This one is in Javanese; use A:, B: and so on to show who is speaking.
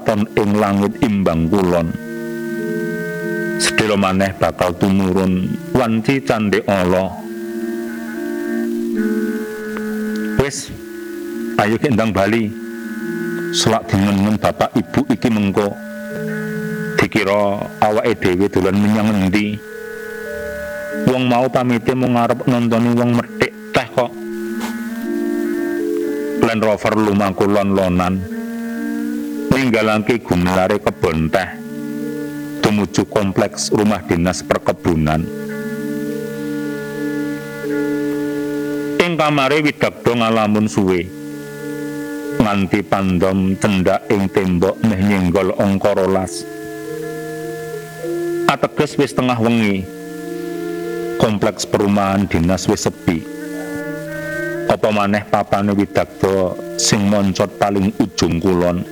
A: katon ing langit imbang kulon. Sedhela maneh bakal tumurun wanci candhe ala. Wis, ayo kendang bali. Selak dingen bapak ibu iki mengko. Dikira awake dhewe dolan menyang endi. Wong mau pamite mung ngarep nontoni wong methik teh kok. Land Rover lumaku lon-lonan. Ninggalake gumlare kebon teh. Tumuju kompleks rumah dinas perkebunan. Ing kamare Widagdo ngalamun suwe. Nganti pandom cendak ing tembok meh nyenggol angka 12. Ateges wis tengah wengi. Kompleks perumahan dinas wis sepi. Apa maneh papane Widagdo sing moncot paling ujung kulon.